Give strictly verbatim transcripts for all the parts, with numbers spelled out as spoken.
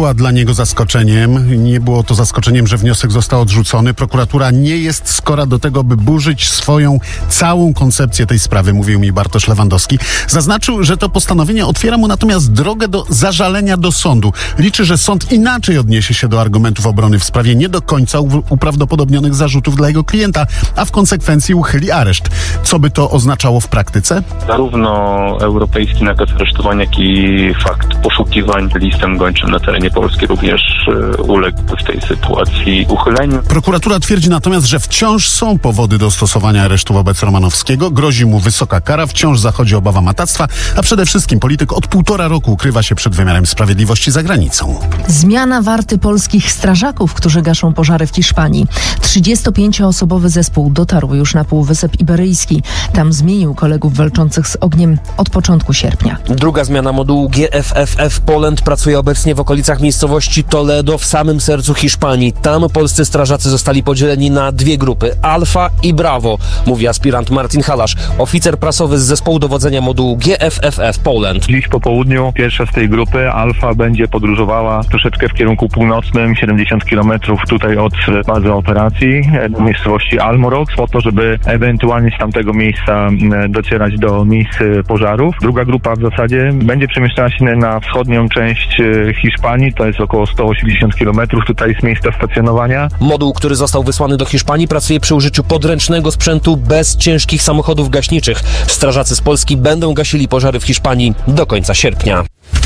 była dla niego zaskoczeniem. Nie było to zaskoczeniem, że wniosek został odrzucony. Prokuratura nie jest skora do tego, by burzyć swoją całą koncepcję tej sprawy, mówił mi Bartosz Lewandowski. Zaznaczył, że to postanowienie otwiera mu natomiast drogę do zażalenia do sądu. Liczy, że sąd inaczej odniesie się do argumentów obrony w sprawie nie do końca uprawdopodobnionych zarzutów dla jego klienta, a w konsekwencji uchyli areszt. Co by to oznaczało w praktyce? Zarówno europejski nakaz aresztowania, jak i fakt poszukiwań listem gończym na terenie Polski również uległ w tej sytuacji uchyleniu. Prokuratura twierdzi natomiast, że wciąż są powody do stosowania aresztu wobec Romanowskiego. Grozi mu wysoka kara, wciąż zachodzi obawa matactwa, a przede wszystkim polityk od półtora roku ukrywa się przed wymiarem sprawiedliwości za granicą. Zmiana warty polskich strażaków, którzy gaszą pożary w Hiszpanii. trzydziestopięcioosobowy zespół dotarł już na Półwysep Iberyjski. Tam zmienił kolegów walczących z ogniem od początku sierpnia. Druga zmiana modułu G F F F Poland pracuje obecnie w okolicach miejscowości Toledo w samym sercu Hiszpanii. Tam polscy strażacy zostali podzieleni na dwie grupy, Alfa i Bravo, mówi aspirant Martin Halasz, oficer prasowy z zespołu dowodzenia modułu G F F F Poland. Dziś po południu pierwsza z tej grupy, Alfa, będzie podróżowała troszeczkę w kierunku północnym, siedemdziesiąt kilometrów tutaj od bazy operacji do miejscowości Almorox, po to, żeby ewentualnie z tamtego miejsca docierać do miejsc pożarów. Druga grupa w zasadzie będzie przemieszczała się na wschodnią część Hiszpanii, to jest około sto osiemdziesiąt kilometrów tutaj z miejsca stacjonowania. Moduł, który został wysłany do Hiszpanii, pracuje przy użyciu podręcznego sprzętu bez ciężkich samochodów gaśniczych. Strażacy z Polski będą gasili pożary w Hiszpanii do końca sierpnia.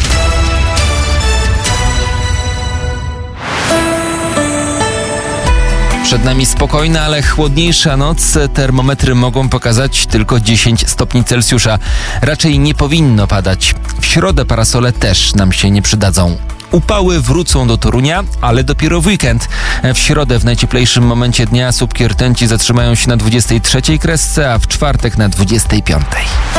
Przed nami spokojna, ale chłodniejsza noc. Termometry mogą pokazać tylko dziesięć stopni Celsjusza. Raczej nie powinno padać. W środę parasole też nam się nie przydadzą. Upały wrócą do Torunia, ale dopiero w weekend. W środę w najcieplejszym momencie dnia słupki rtęci zatrzymają się na dwudziestej trzeciej kresce, a w czwartek na dwudziestej piątej.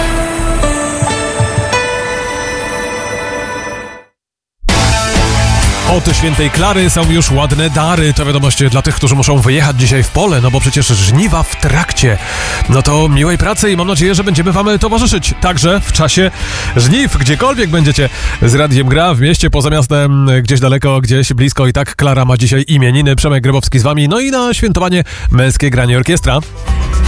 Od Świętej Klary są już ładne dary. To wiadomość dla tych, którzy muszą wyjechać dzisiaj w pole, no bo przecież żniwa w trakcie. No to miłej pracy i mam nadzieję, że będziemy wam towarzyszyć także w czasie żniw, gdziekolwiek będziecie z Radiem Gra, w mieście, poza miastem, gdzieś daleko, gdzieś blisko. I tak Klara ma dzisiaj imieniny, Przemek Grybowski z wami, no i na świętowanie Męskie Granie Orkiestra.